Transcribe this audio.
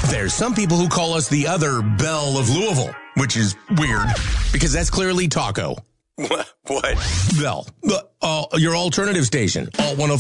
There's some people who call us the other Belle of Louisville, which is weird because that's clearly Taco. What? Bell, your alternative station, Alt 105.